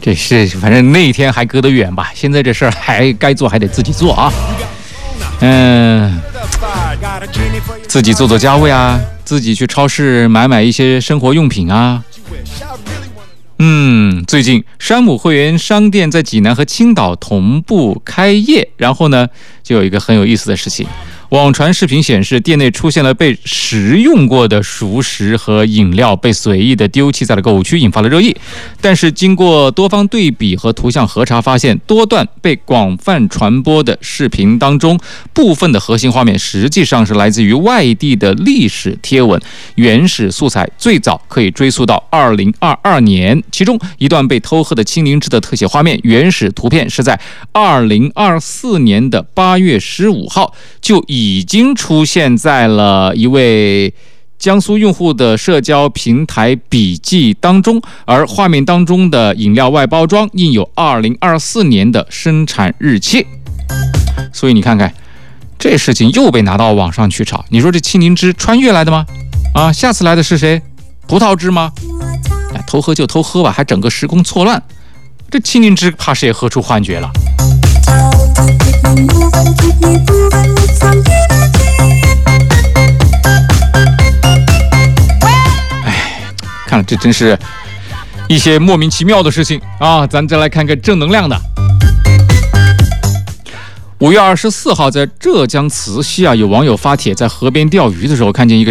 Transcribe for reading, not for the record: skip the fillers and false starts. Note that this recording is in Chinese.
这是反正那一天还隔得远吧，现在这事儿还该做还得自己做啊。自己做家务呀，自己去超市买一些生活用品啊。最近山姆会员商店在济南和青岛同步开业，然后呢，就有一个很有意思的事情。网传视频显示，店内出现了被食用过的熟食和饮料被随意的丢弃在了购物区，引发了热议。但是经过多方对比和图像核查，发现多段被广泛传播的视频当中，部分的核心画面实际上是来自于外地的历史贴文，原始素材最早可以追溯到2022年。其中一段被偷喝的青柠汁的特写画面，原始图片是在2024年的8月15号就已经出现在了一位江苏用户的社交平台笔记当中，而画面当中的饮料外包装印有2024年的生产日期。所以你看看，这事情又被拿到网上去炒。你说这青柠汁穿越来的吗？下次来的是谁？葡萄汁吗？偷喝就偷喝吧，还整个时空错乱，这青柠汁怕是也喝出幻觉了。看了这真是一些莫名其妙的事情啊！咱再来看看正能量的。5月24号，在浙江慈溪有网友发帖，在河边钓鱼的时候，看见一个